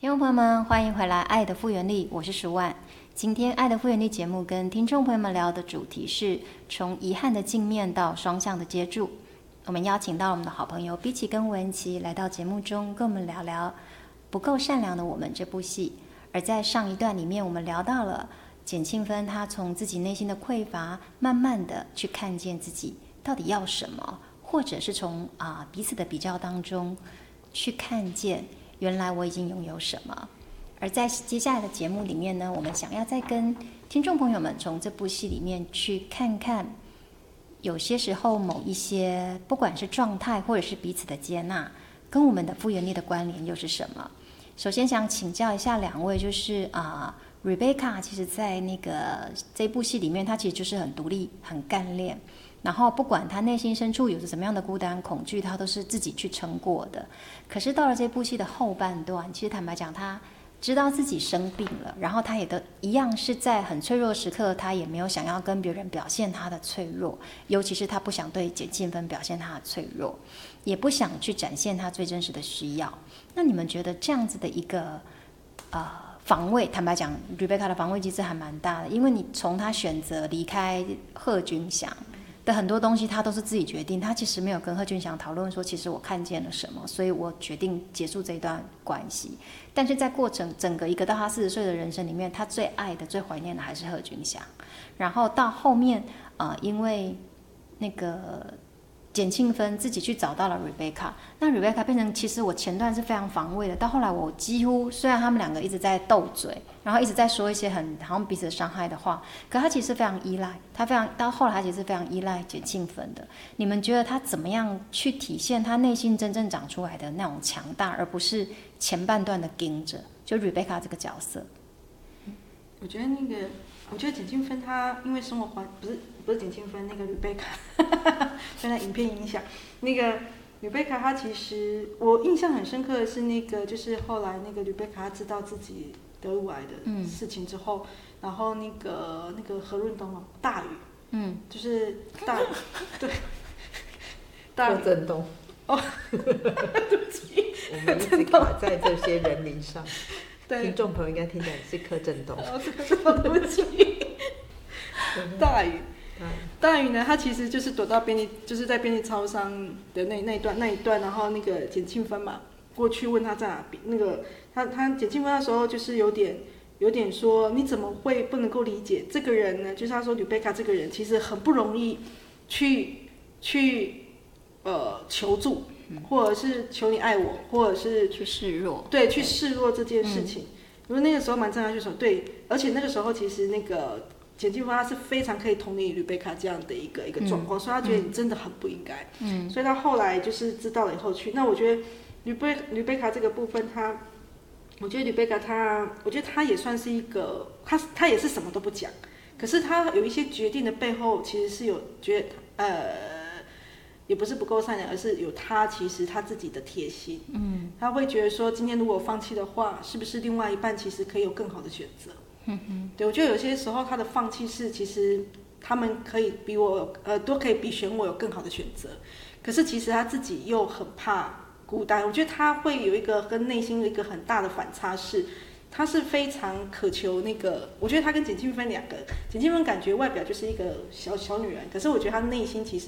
听众朋友们，欢迎回来《爱的复原力》，我是舒万。今天《爱的复原力》节目跟听众朋友们聊的主题是从遗憾的镜面到双向的接住。我们邀请到我们的好朋友比奇跟文琪来到节目中，跟我们聊聊《不够善良的我们》这部戏。而在上一段里面，我们聊到了简庆芬，她从自己内心的匮乏，慢慢的去看见自己到底要什么，或者是从彼此的比较当中去看见原来我已经拥有什么。而在接下来的节目里面呢，我们想要再跟听众朋友们从这部戏里面去看看，有些时候某一些不管是状态或者是彼此的接纳，跟我们的复原力的关联又是什么。首先想请教一下两位，就是Rebecca 其实在这部戏里面，她其实就是很独立很干练，然后不管她内心深处有着什么样的孤单恐惧，她都是自己去撑过的。可是到了这部戏的后半段，其实坦白讲，她知道自己生病了，然后她也都一样是在很脆弱的时刻，她也没有想要跟别人表现她的脆弱，尤其是她不想对简庆芬表现她的脆弱，也不想去展现她最真实的需要。那你们觉得这样子的一个防卫，坦白讲 Rebecca 的防卫机制还蛮大的，因为你从她选择离开贺军翔的很多东西，她都是自己决定，她其实没有跟贺军翔讨论说其实我看见了什么，所以我决定结束这一段关系。但是在过程整个一个到她40岁的人生里面，她最爱的最怀念的还是贺军翔。然后到后面因为那个简庆芬自己去找到了 Rebecca， 那 Rebecca 变成其实我前段是非常防卫的，到后来我几乎虽然他们两个一直在斗嘴，然后一直在说一些很好像彼此的伤害的话，可他其实非常依赖，到后来他其实非常依赖简庆芬的。你们觉得他怎么样去体现他内心真正长出来的那种强大，而不是前半段的盯着，就 Rebecca 这个角色？ 我觉得简庆芬她因为生活环不是简庆芬，那个 Rebecca 被那影片影响，那个 Rebecca 她其实我印象很深刻的是就是后来那个 Rebecca 她知道自己得乳癌的事情之后，然后那个何润东大宇，就是大宇对， 柯震东对不起， 我们一直卡在这些人名上。听众朋友应该听起来是柯震东。 对不起。大宇呢，他其实就是躲到就是在便利超商的那一段，然后那个简庆芬嘛过去问他在哪边，他简庆芬那时候就是有点说你怎么会不能够理解这个人呢？就是他说吕贝卡这个人其实很不容易去求助。或者是求你爱我，或者是去示弱， 对，去示弱这件事情。因为那个时候蛮正常，就说对，而且那个时候其实那个简庆芬他是非常可以同理吕贝卡这样的一个状况，所以他觉得你真的很不应该。所以他后来就是知道了以后去。那我觉得吕贝卡这个部分，我觉得吕贝卡他也算是一个，他也是什么都不讲，可是他有一些决定的背后，其实是有也不是不够善良，而是有其实他自己的贴心。他会觉得说，今天如果放弃的话，是不是另外一半其实可以有更好的选择？对，我觉得有些时候他的放弃是，其实他们可以比我都可以比选我有更好的选择，可是其实他自己又很怕孤单。我觉得他会有一个跟内心的一个很大的反差是。他是非常渴求我觉得他跟简庆芬两个，简庆芬感觉外表就是一个小女人，可是我觉得他内心其实